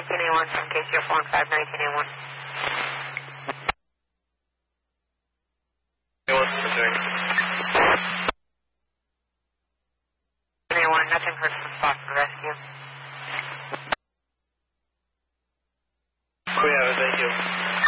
19A1 from KCF 15 19A1. A1, nothing heard from Foster Rescue. Clear, thank you.